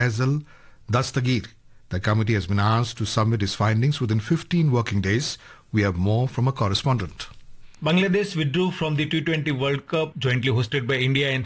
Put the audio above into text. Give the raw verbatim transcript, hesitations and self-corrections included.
Faisal Dastagir. The committee has been asked to submit its findings within fifteen working days. We have more from a correspondent. Bangladesh withdrew from the T twenty World Cup jointly hosted by India and